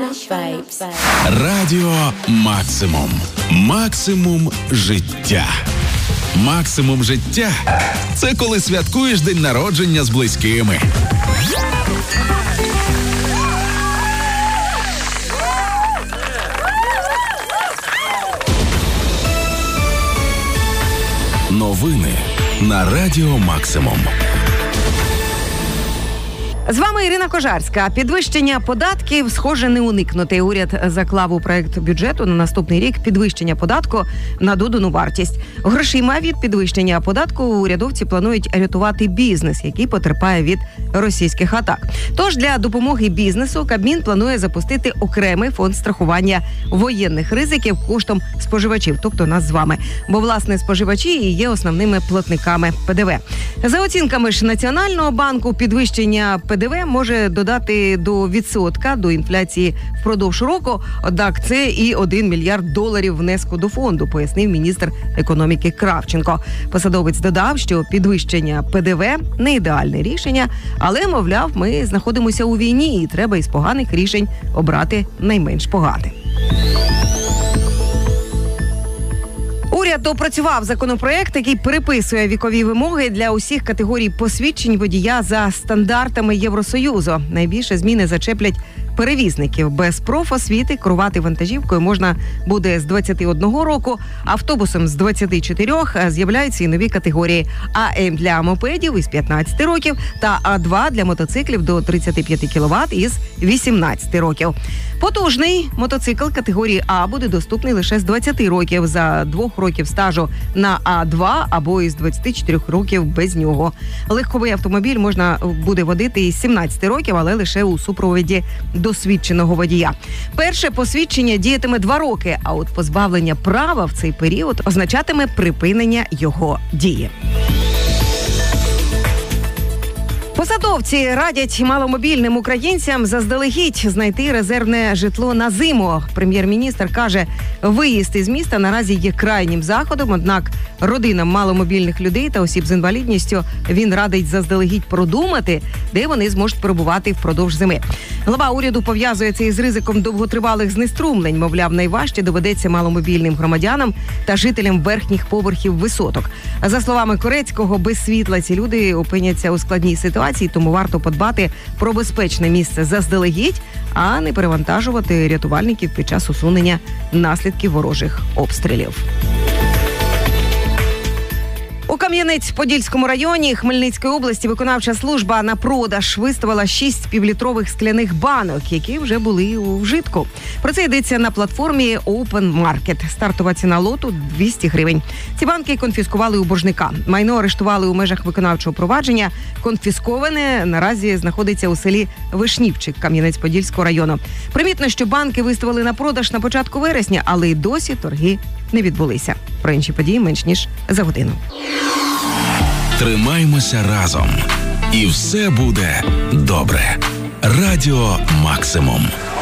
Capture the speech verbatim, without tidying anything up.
Радіо Максимум. Максимум життя. Максимум життя – це коли святкуєш день народження з близькими. Новини на Радіо Максимум. З вами Ірина Кожарська. Підвищення податків, схоже, не уникнути. Уряд заклав у проект бюджету на наступний рік підвищення податку на додану вартість. Грошима від підвищення податку урядовці планують рятувати бізнес, який потерпає від російських атак. Тож для допомоги бізнесу Кабмін планує запустити окремий фонд страхування воєнних ризиків коштом споживачів, тобто нас з вами. Бо, власне, споживачі і є основними платниками ПДВ. За оцінками ж Національного банку, підвищення ПДВ може додати до відсотка до інфляції впродовж року. Однак це і один мільярд доларів внеску до фонду, пояснив міністр економіки Кравченко. Посадовець додав, що підвищення ПДВ – не ідеальне рішення, але, мовляв, ми знаходимося у війні і треба із поганих рішень обрати найменш погане. Уряд опрацював законопроект, який переписує вікові вимоги для усіх категорій посвідчень водія за стандартами Євросоюзу. Найбільше зміни зачеплять перевізників. Без профосвіти керувати вантажівкою можна буде з двадцяти одного року, автобусом з двадцяти чотирьох, з'являються і нові категорії. АМ для мопедів із п'ятнадцяти років та А два для мотоциклів до тридцяти п'яти кіловат із вісімнадцяти років. Потужний мотоцикл категорії А буде доступний лише з двадцяти років, за двох років стажу на А два або із двадцяти чотирьох років без нього. Легковий автомобіль можна буде водити із сімнадцяти років, але лише у супроводі досвідченого водія. Перше посвідчення діятиме два роки, а от позбавлення права в цей період означатиме припинення його дії. Посадовці радять маломобільним українцям заздалегідь знайти резервне житло на зиму. Прем'єр-міністр каже, виїзд із міста наразі є крайнім заходом, однак родинам маломобільних людей та осіб з інвалідністю він радить заздалегідь продумати, де вони зможуть перебувати впродовж зими. Глава уряду пов'язує це із ризиком довготривалих знеструмлень. Мовляв, найважче доведеться маломобільним громадянам та жителям верхніх поверхів висоток. За словами Корецького, без світла ці люди опиняться у складній ситуації, тому варто подбати про безпечне місце заздалегідь, а не перевантажувати рятувальників під час усунення наслідків ворожих обстрілів. У Кам'янець-Подільському районі Хмельницької області виконавча служба на продаж виставила шість півлітрових скляних банок, які вже були у вжитку. Про це йдеться на платформі Open Market. Стартова ціна лоту – двісті гривень. Ці банки конфіскували у боржника. Майно арештували у межах виконавчого провадження. Конфісковане наразі знаходиться у селі Вишнівчик Кам'янець-Подільського району. Примітно, що банки виставили на продаж на початку вересня, але й досі торги не відбулися. Про інші події менш ніж за годину. Тримаймося разом. І все буде добре. Радіо Максимум.